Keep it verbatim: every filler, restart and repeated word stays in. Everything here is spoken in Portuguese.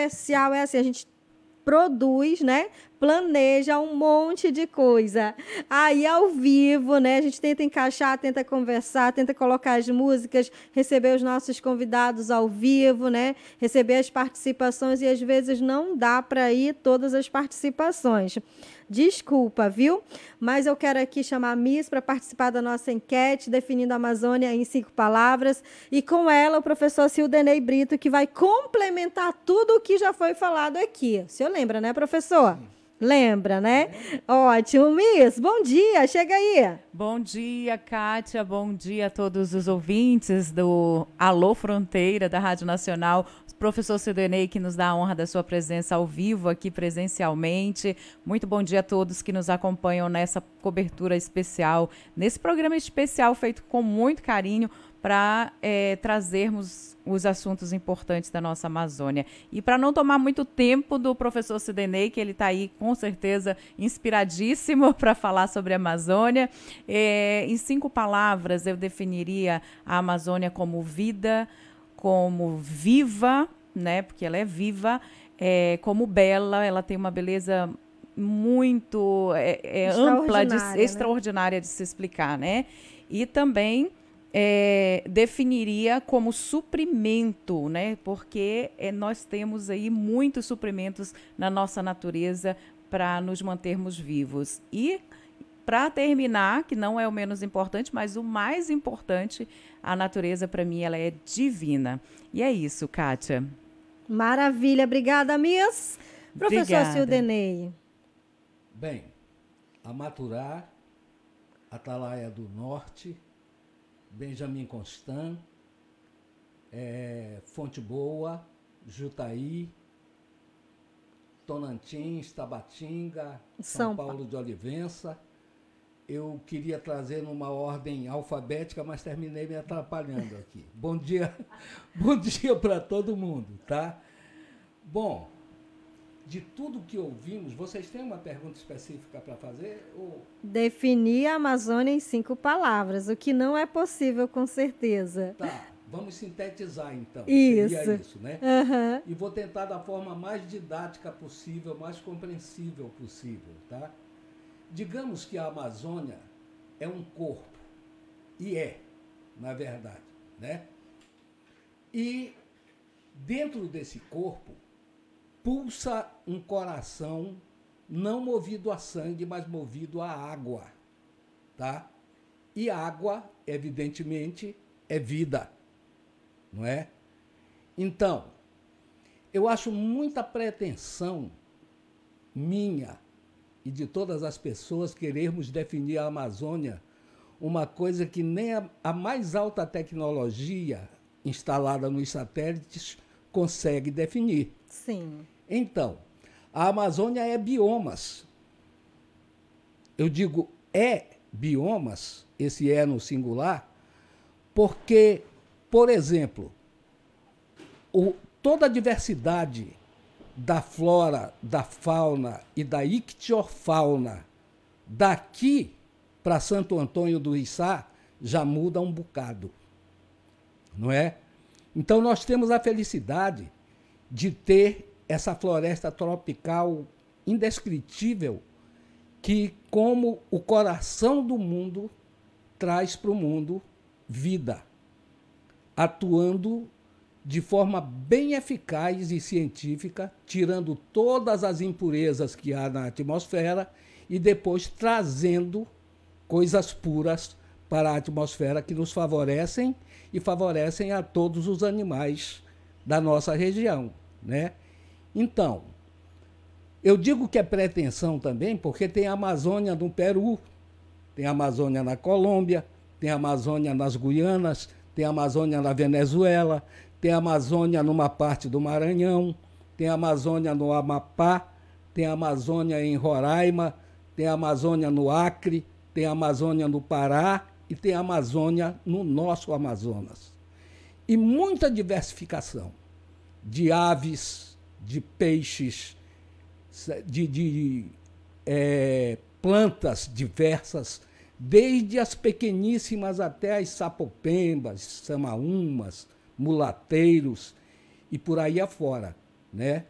especial é assim, a gente produz, né? Planeja um monte de coisa. Aí, ao vivo, né? A gente tenta encaixar, tenta conversar, tenta colocar as músicas, receber os nossos convidados ao vivo, né? Receber as participações e, às vezes, não dá para ir todas as participações. Desculpa, viu? Mas eu quero aqui chamar a Miss para participar da nossa enquete, definindo a Amazônia em cinco palavras. E com ela, o professor Sildenei Brito, que vai complementar tudo o que já foi falado aqui. O senhor lembra, né, professor? Sim. Lembra, né? Ótimo, Miss. Bom dia, chega aí. Bom dia, Kátia. Bom dia a todos os ouvintes do Alô Fronteira, da Rádio Nacional. O professor Sildenei, que nos dá a honra da sua presença ao vivo aqui presencialmente. Muito bom dia a todos que nos acompanham nessa cobertura especial, nesse programa especial feito com muito carinho para é, trazermos os assuntos importantes da nossa Amazônia. E para não tomar muito tempo do professor Sildenei, que ele está aí com certeza inspiradíssimo para falar sobre a Amazônia, é, em cinco palavras eu definiria a Amazônia como vida, como viva, né, porque ela é viva, é, como bela, ela tem uma beleza muito é, é, ampla, de, né? extraordinária de se explicar, né? E também É, definiria como suprimento, né? Porque é, nós temos aí muitos suprimentos na nossa natureza para nos mantermos vivos. E, para terminar, que não é o menos importante, mas o mais importante, a natureza, para mim, ela é divina. E é isso, Kátia. Maravilha. Obrigada, Miss. Professor Obrigada. Sildenei. Bem, Amaturá, Atalaia do Norte, Benjamin Constant, é, Fonte Boa, Jutaí, Tonantins, Tabatinga, São, São Paulo de Olivença. Eu queria trazer numa ordem alfabética, mas terminei me atrapalhando aqui. Bom dia, bom dia para todo mundo, tá? Bom, de tudo que ouvimos, vocês têm uma pergunta específica para fazer? Ou... Definir a Amazônia em cinco palavras, o que não é possível, com certeza. Tá, vamos sintetizar, então. Isso. Seria isso, né? Uhum. E vou tentar da forma mais didática possível, mais compreensível possível, tá? Digamos que a Amazônia é um corpo, e é, na verdade, né? E dentro desse corpo, pulsa um coração não movido a sangue, mas movido a água, tá? E água, evidentemente, é vida, não é? Então, eu acho muita pretensão minha e de todas as pessoas querermos definir a Amazônia uma coisa que nem a, a mais alta tecnologia instalada nos satélites consegue definir. Sim. Então, a Amazônia é biomas. Eu digo é biomas, esse é no singular, porque, por exemplo, o, toda a diversidade da flora, da fauna e da ictiofauna daqui para Santo Antônio do Içá já muda um bocado, não é? Então, nós temos a felicidade de ter essa floresta tropical indescritível que, como o coração do mundo, traz para o mundo vida, atuando de forma bem eficaz e científica, tirando todas as impurezas que há na atmosfera e depois trazendo coisas puras para a atmosfera que nos favorecem e favorecem a todos os animais da nossa região, né? Então, eu digo que é pretensão também porque tem a Amazônia no Peru, tem a Amazônia na Colômbia, tem a Amazônia nas Guianas, tem a Amazônia na Venezuela, tem a Amazônia numa parte do Maranhão, tem a Amazônia no Amapá, tem a Amazônia em Roraima, tem a Amazônia no Acre, tem a Amazônia no Pará e tem a Amazônia no nosso Amazonas. E muita diversificação de aves, de peixes, de, de é, plantas diversas, desde as pequeníssimas até as sapopembas, samaúmas, mulateiros e por aí afora, né?